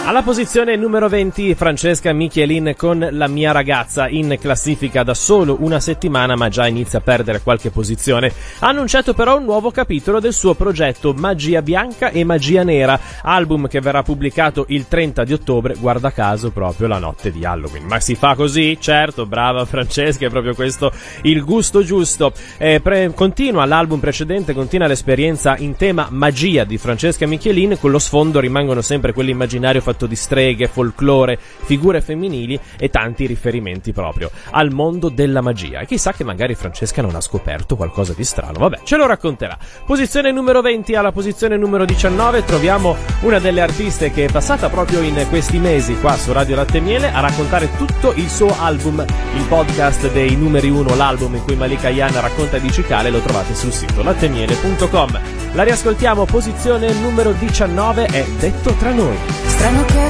Alla posizione numero 20 Francesca Michelin con La mia ragazza, in classifica da solo una settimana ma già inizia a perdere qualche posizione. Ha annunciato però un nuovo capitolo del suo progetto Magia Bianca e Magia Nera, album che verrà pubblicato il 30 di ottobre, guarda caso proprio la notte di Halloween. Ma si fa così? Certo, brava Francesca, è proprio questo il gusto giusto. Continua l'album precedente, continua l'esperienza in tema magia di Francesca Michelin, con lo sfondo rimangono sempre quell'immaginario fatto di streghe, folklore, figure femminili e tanti riferimenti proprio al mondo della magia. E chissà che magari Francesca non ha scoperto qualcosa di strano. Vabbè, ce lo racconterà. Posizione numero 20. Alla posizione numero 19 troviamo una delle artiste che è passata proprio in questi mesi qua su Radio Latte e Miele a raccontare tutto il suo album. Il podcast dei numeri 1, l'album in cui Malika Ayane racconta di cicale, lo trovate sul sito lattemiele.com. La riascoltiamo, posizione numero 19, è Detto tra noi. Strano che